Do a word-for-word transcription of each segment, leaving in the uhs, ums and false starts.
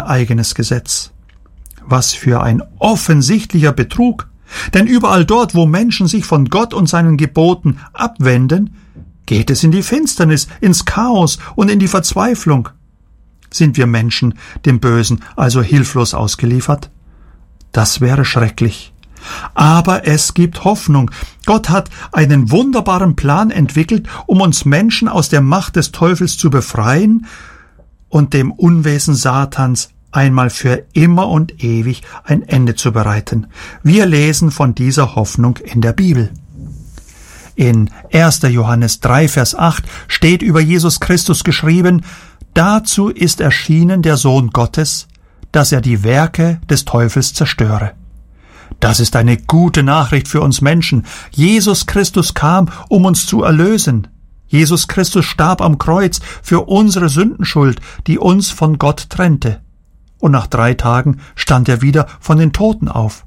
eigenes Gesetz. Was für ein offensichtlicher Betrug! Denn überall dort, wo Menschen sich von Gott und seinen Geboten abwenden, geht es in die Finsternis, ins Chaos und in die Verzweiflung. Sind wir Menschen dem Bösen also hilflos ausgeliefert? Das wäre schrecklich. Aber es gibt Hoffnung. Gott hat einen wunderbaren Plan entwickelt, um uns Menschen aus der Macht des Teufels zu befreien und dem Unwesen Satans einmal für immer und ewig ein Ende zu bereiten. Wir lesen von dieser Hoffnung in der Bibel. In erster Johannes drei, Vers acht steht über Jesus Christus geschrieben: Dazu ist erschienen der Sohn Gottes, dass er die Werke des Teufels zerstöre. Das ist eine gute Nachricht für uns Menschen. Jesus Christus kam, um uns zu erlösen. Jesus Christus starb am Kreuz für unsere Sündenschuld, die uns von Gott trennte. Und nach drei Tagen stand er wieder von den Toten auf.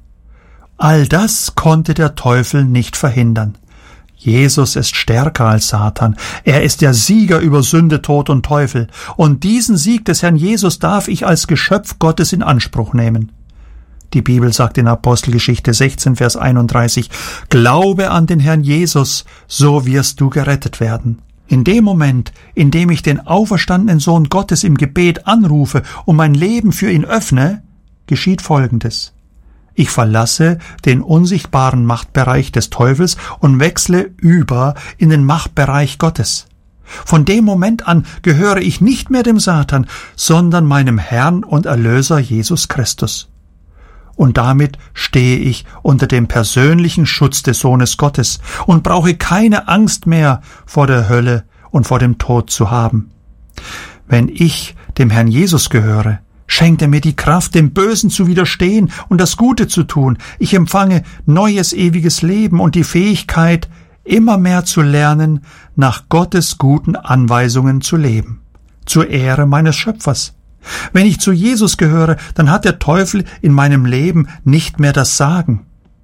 All das konnte der Teufel nicht verhindern. Jesus ist stärker als Satan. Er ist der Sieger über Sünde, Tod und Teufel. Und diesen Sieg des Herrn Jesus darf ich als Geschöpf Gottes in Anspruch nehmen. Die Bibel sagt in Apostelgeschichte sechzehn, Vers einunddreißig, Glaube an den Herrn Jesus, so wirst du gerettet werden. In dem Moment, in dem ich den auferstandenen Sohn Gottes im Gebet anrufe und mein Leben für ihn öffne, geschieht Folgendes. Ich verlasse den unsichtbaren Machtbereich des Teufels und wechsle über in den Machtbereich Gottes. Von dem Moment an gehöre ich nicht mehr dem Satan, sondern meinem Herrn und Erlöser Jesus Christus. Und damit stehe ich unter dem persönlichen Schutz des Sohnes Gottes und brauche keine Angst mehr vor der Hölle und vor dem Tod zu haben. Wenn ich dem Herrn Jesus gehöre, schenkt er mir die Kraft, dem Bösen zu widerstehen und das Gute zu tun. Ich empfange neues, ewiges Leben und die Fähigkeit, immer mehr zu lernen, nach Gottes guten Anweisungen zu leben. Zur Ehre meines Schöpfers. Wenn ich zu Jesus gehöre, dann hat der Teufel in meinem Leben nicht mehr das Sagen.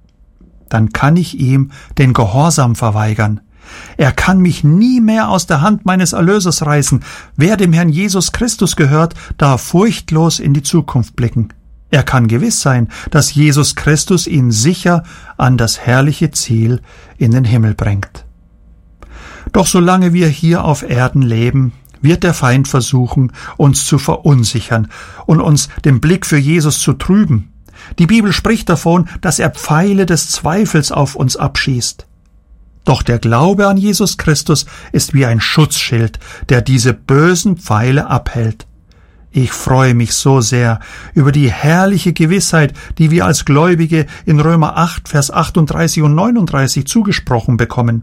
Dann kann ich ihm den Gehorsam verweigern. Er kann mich nie mehr aus der Hand meines Erlösers reißen. Wer dem Herrn Jesus Christus gehört, darf furchtlos in die Zukunft blicken. Er kann gewiss sein, dass Jesus Christus ihn sicher an das herrliche Ziel in den Himmel bringt. Doch solange wir hier auf Erden leben, wird der Feind versuchen, uns zu verunsichern und uns den Blick für Jesus zu trüben. Die Bibel spricht davon, dass er Pfeile des Zweifels auf uns abschießt. Doch der Glaube an Jesus Christus ist wie ein Schutzschild, der diese bösen Pfeile abhält. Ich freue mich so sehr über die herrliche Gewissheit, die wir als Gläubige in Römer acht, Vers achtunddreißig und neununddreißig zugesprochen bekommen.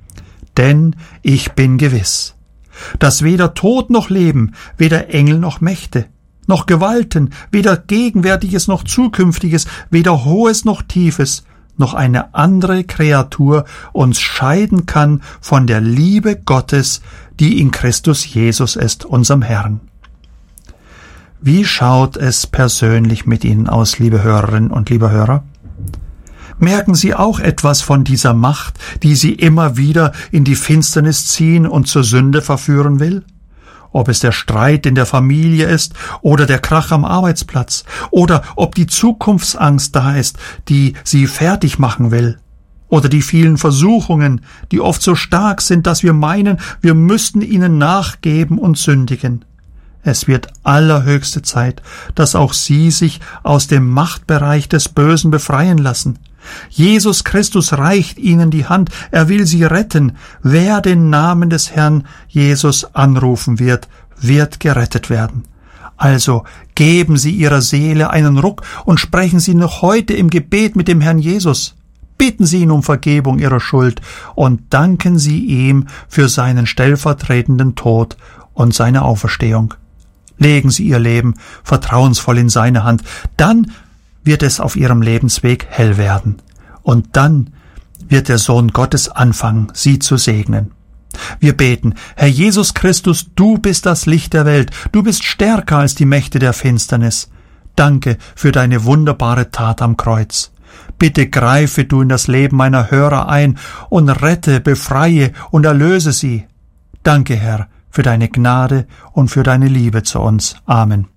Denn ich bin gewiss, dass weder Tod noch Leben, weder Engel noch Mächte, noch Gewalten, weder Gegenwärtiges noch Zukünftiges, weder Hohes noch Tiefes, noch eine andere Kreatur uns scheiden kann von der Liebe Gottes, die in Christus Jesus ist, unserem Herrn. Wie schaut es persönlich mit Ihnen aus, liebe Hörerinnen und liebe Hörer? Merken Sie auch etwas von dieser Macht, die Sie immer wieder in die Finsternis ziehen und zur Sünde verführen will? Ob es der Streit in der Familie ist oder der Krach am Arbeitsplatz oder ob die Zukunftsangst da ist, die Sie fertig machen will oder die vielen Versuchungen, die oft so stark sind, dass wir meinen, wir müssten ihnen nachgeben und sündigen. Es wird allerhöchste Zeit, dass auch Sie sich aus dem Machtbereich des Bösen befreien lassen. Jesus Christus reicht Ihnen die Hand, er will Sie retten. Wer den Namen des Herrn Jesus anrufen wird, wird gerettet werden. Also geben Sie Ihrer Seele einen Ruck und sprechen Sie noch heute im Gebet mit dem Herrn Jesus. Bitten Sie ihn um Vergebung Ihrer Schuld und danken Sie ihm für seinen stellvertretenden Tod und seine Auferstehung. Legen Sie Ihr Leben vertrauensvoll in seine Hand, dann wird es auf Ihrem Lebensweg hell werden. Und dann wird der Sohn Gottes anfangen, Sie zu segnen. Wir beten, Herr Jesus Christus, du bist das Licht der Welt, du bist stärker als die Mächte der Finsternis. Danke für deine wunderbare Tat am Kreuz. Bitte greife du in das Leben meiner Hörer ein und rette, befreie und erlöse sie. Danke, Herr, für deine Gnade und für deine Liebe zu uns. Amen.